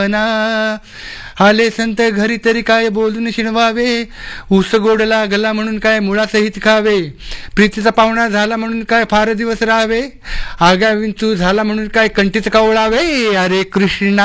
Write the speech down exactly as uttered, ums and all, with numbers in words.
ना आले संत घरी तरी काय बोलून शिणवावे, ऊस गोड लागला म्हणून काय मुळासहित खावे, प्रीतीचा पाहुणा झाला म्हणून काय फार दिवस राहावे, आग्या विंचू झाला म्हणून काय कंटीच कावळावे. अरे कृष्णा